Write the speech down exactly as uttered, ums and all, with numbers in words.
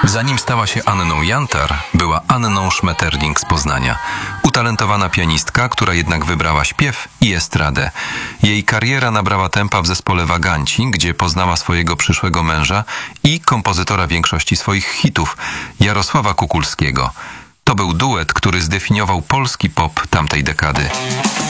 Zanim stała się Anną Jantar, była Anną Schmetterling z Poznania. Utalentowana pianistka, która jednak wybrała śpiew i estradę. Jej kariera nabrała tempa w zespole Waganci, gdzie poznała swojego przyszłego męża i kompozytora większości swoich hitów, Jarosława Kukulskiego. To był duet, który zdefiniował polski pop tamtej dekady.